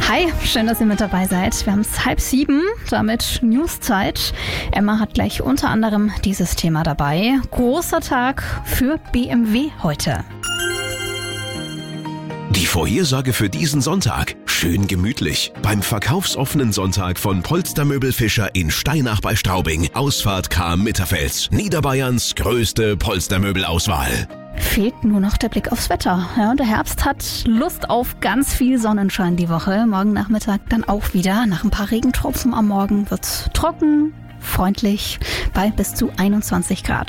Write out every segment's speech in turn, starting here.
Hi, schön, dass ihr mit dabei seid. Wir haben es 6:30, damit Newszeit. Emma hat gleich unter anderem dieses Thema dabei. Großer Tag für BMW heute. Die Vorhersage für diesen Sonntag. Schön gemütlich. Beim verkaufsoffenen Sonntag von Polstermöbel Fischer in Steinach bei Straubing. Ausfahrt Cham-Mitterfels. Niederbayerns größte Polstermöbelauswahl. Fehlt nur noch der Blick aufs Wetter. Ja, der Herbst hat Lust auf ganz viel Sonnenschein die Woche. Morgen Nachmittag dann auch wieder. Nach ein paar Regentropfen am Morgen wird's trocken, freundlich bei bis zu 21 Grad.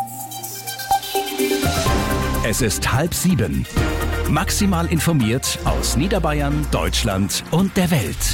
Es ist 6:30. Maximal informiert aus Niederbayern, Deutschland und der Welt.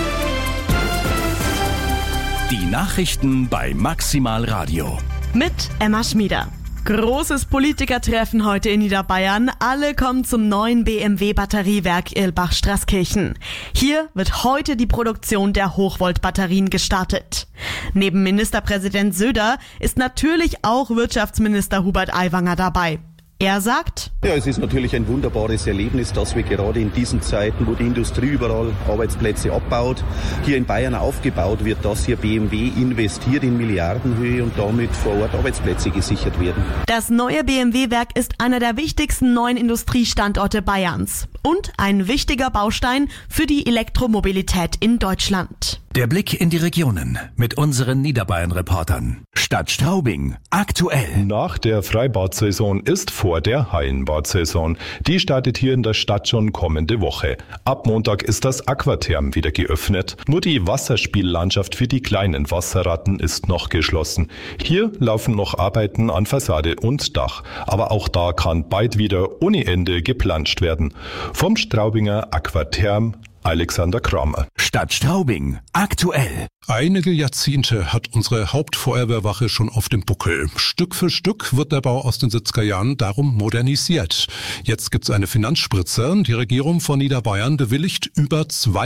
Die Nachrichten bei Maximal Radio. Mit Emma Schmieder. Großes Politikertreffen heute in Niederbayern. Alle kommen zum neuen BMW-Batteriewerk Irlbach-Straßkirchen. Hier wird heute die Produktion der Hochvolt-Batterien gestartet. Neben Ministerpräsident Söder ist natürlich auch Wirtschaftsminister Hubert Aiwanger dabei. Er sagt: Ja, es ist natürlich ein wunderbares Erlebnis, dass wir gerade in diesen Zeiten, wo die Industrie überall Arbeitsplätze abbaut, hier in Bayern aufgebaut wird, dass hier BMW investiert in Milliardenhöhe und damit vor Ort Arbeitsplätze gesichert werden. Das neue BMW-Werk ist einer der wichtigsten neuen Industriestandorte Bayerns und ein wichtiger Baustein für die Elektromobilität in Deutschland. Der Blick in die Regionen mit unseren Niederbayern-Reportern. Stadt Straubing, aktuell. Nach der Freibad-Saison ist vor der Hallenbad-Saison. Die startet hier in der Stadt schon kommende Woche. Ab Montag ist das Aquatherm wieder geöffnet. Nur die Wasserspiellandschaft für die kleinen Wasserratten ist noch geschlossen. Hier laufen noch Arbeiten an Fassade und Dach. Aber auch da kann bald wieder ohne Ende geplanscht werden. Vom Straubinger Aquatherm Alexander Kramer. Stadt Straubing, aktuell. Einige Jahrzehnte hat unsere Hauptfeuerwehrwache schon auf dem Buckel. Stück für Stück wird der Bau aus den 70er Jahren darum modernisiert. Jetzt gibt's eine Finanzspritze. Die Regierung von Niederbayern bewilligt über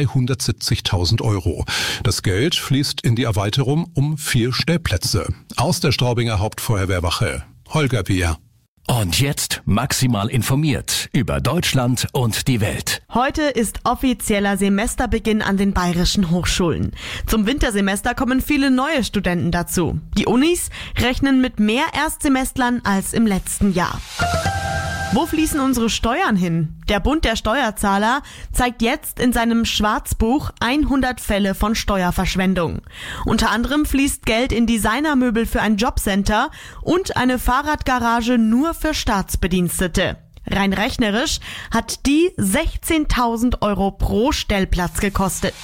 270.000 €. Das Geld fließt in die Erweiterung um 4 Stellplätze. Aus der Straubinger Hauptfeuerwehrwache, Holger Beer. Und jetzt maximal informiert über Deutschland und die Welt. Heute ist offizieller Semesterbeginn an den bayerischen Hochschulen. Zum Wintersemester kommen viele neue Studenten dazu. Die Unis rechnen mit mehr Erstsemestrern als im letzten Jahr. Wo fließen unsere Steuern hin? Der Bund der Steuerzahler zeigt jetzt in seinem Schwarzbuch 100 Fälle von Steuerverschwendung. Unter anderem fließt Geld in Designermöbel für ein Jobcenter und eine Fahrradgarage nur für Staatsbedienstete. Rein rechnerisch hat die 16.000 € pro Stellplatz gekostet.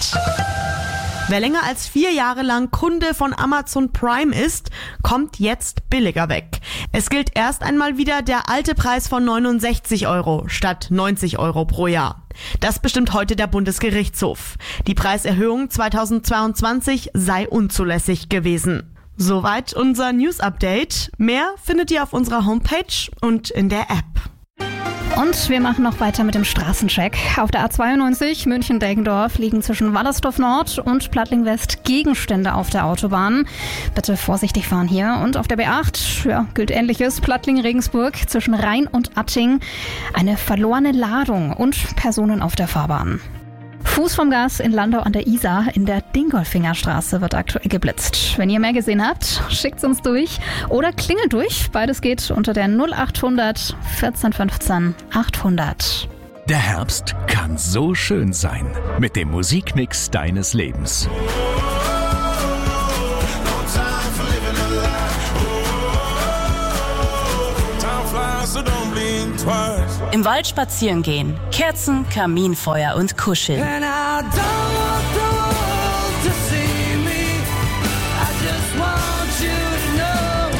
Wer länger als 4 Jahre lang Kunde von Amazon Prime ist, kommt jetzt billiger weg. Es gilt erst einmal wieder der alte Preis von 69 € statt 90 € pro Jahr. Das bestimmt heute der Bundesgerichtshof. Die Preiserhöhung 2022 sei unzulässig gewesen. Soweit unser News-Update. Mehr findet ihr auf unserer Homepage und in der App. Und wir machen noch weiter mit dem Straßencheck. Auf der A92 München-Deggendorf liegen zwischen Wallersdorf Nord und Plattling West Gegenstände auf der Autobahn. Bitte vorsichtig fahren hier. Und auf der B8 gilt Ähnliches. Plattling-Regensburg zwischen Rhein und Atting. Eine verlorene Ladung und Personen auf der Fahrbahn. Fuß vom Gas in Landau an der Isar in der Dingolfingerstraße wird aktuell geblitzt. Wenn ihr mehr gesehen habt, schickt's uns durch oder klingelt durch. Beides geht unter der 0800 1415 800. Der Herbst kann so schön sein mit dem Musikmix deines Lebens. Im Wald spazieren gehen, Kerzen, Kaminfeuer und Kuscheln.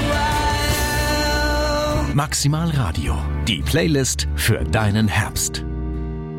Maximal Radio, die Playlist für deinen Herbst.